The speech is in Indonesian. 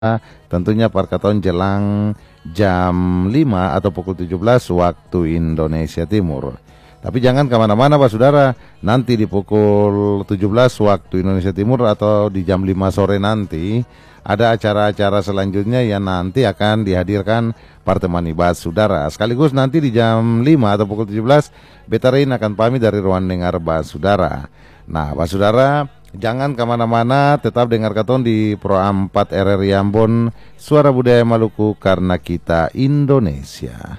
tentunya Parkaton jelang jam 5 atau pukul 17 waktu Indonesia Timur. Tapi jangan kemana-mana Pak Saudara, nanti di pukul 17 waktu Indonesia Timur atau di jam 5 sore nanti ada acara-acara selanjutnya yang nanti akan dihadirkan Partemani Bahas Saudara. Sekaligus nanti di jam 5 atau pukul 17 Betarin akan pamit dari ruang dengar Bahas Saudara. Nah Pak Saudara, jangan kemana-mana, tetap dengar katon di Pro 4 RRI Ambon, Suara Budaya Maluku, karena kita Indonesia.